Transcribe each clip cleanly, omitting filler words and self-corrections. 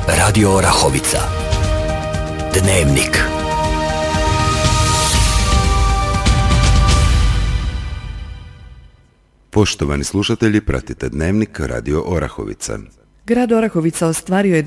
Radio Orahovica. Dnevnik. Poštovani slušatelji, pratite Dnevnik Radio Orahovica. Grad Orahovica ostvario je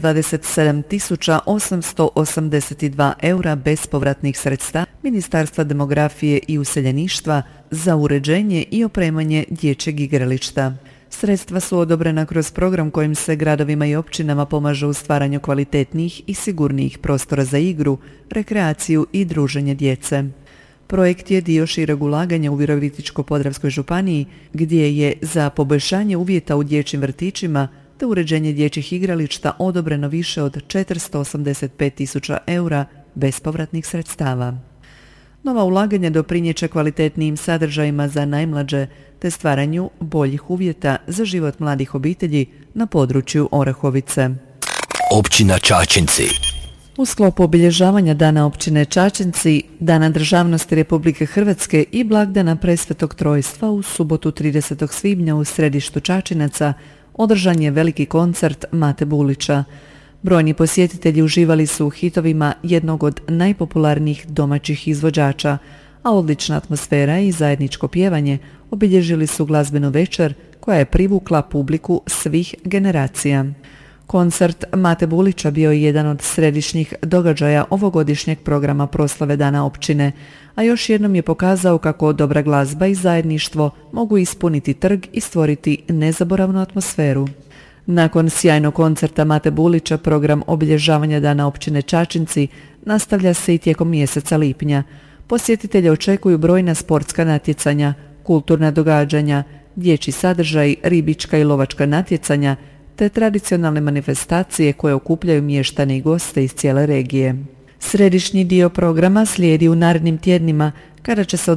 27.882 eura bespovratnih sredstava Ministarstva demografije i useljeništva za uređenje i opremanje dječjeg igrališta. Sredstva su odobrena kroz program kojim se gradovima i općinama pomaže u stvaranju kvalitetnijih i sigurnijih prostora za igru, rekreaciju i druženje djece. Projekt je dio šireg ulaganja u Virovitičko-podravskoj županiji, gdje je za poboljšanje uvjeta u dječjim vrtićima te uređenje dječjih igrališta odobreno više od 485.000 eura bespovratnih sredstava. Nova ulaganja doprinijet će kvalitetnijim sadržajima za najmlađe te stvaranju boljih uvjeta za život mladih obitelji na području Orahovice. Općina Čačinci. U sklopu obilježavanja Dana općine Čačinci, Dana državnosti Republike Hrvatske i blagdana Presvetog Trojstva u subotu 30. svibnja u središtu Čačinaca održan je veliki koncert Mate Bulića. Brojni posjetitelji uživali su u hitovima jednog od najpopularnijih domaćih izvođača, a odlična atmosfera i zajedničko pjevanje obilježili su glazbenu večer koja je privukla publiku svih generacija. Koncert Mate Bulića bio je jedan od središnjih događaja ovogodišnjeg programa proslave Dana općine, a još jednom je pokazao kako dobra glazba i zajedništvo mogu ispuniti trg i stvoriti nezaboravnu atmosferu. Nakon sjajnog koncerta Mate Bulića, program obilježavanja Dana općine Čačinci nastavlja se i tijekom mjeseca lipnja. Posjetitelje očekuju brojna sportska natjecanja, kulturna događanja, dječji sadržaj, ribička i lovačka natjecanja, te tradicionalne manifestacije koje okupljaju mještane i goste iz cijele regije. Središnji dio programa slijedi u narednim tjednima kada će se